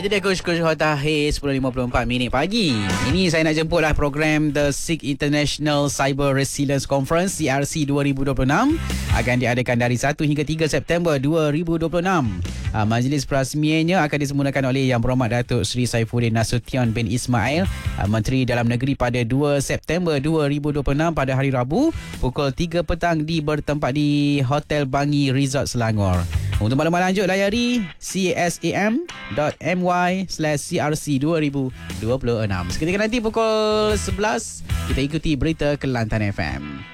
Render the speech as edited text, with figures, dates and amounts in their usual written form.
Itu dia Coach Hotahir 10.54 minit pagi. Ini saya nak jemputlah program The SIG International Cyber Resilience Conference CRC 2026 akan diadakan dari 1 hingga 3 September 2026. Majlis perasmiannya akan disemulakan oleh Yang Berhormat Datuk Seri Saifuddin Nasution bin Ismail, Menteri Dalam Negeri, pada 2 September 2026 pada hari Rabu pukul 3 petang bertempat di Hotel Bangi Resort Selangor. Untuk maklumat lanjut layari casam.my/crc2026. Seketika nanti pukul 11 kita ikuti berita Kelantan FM.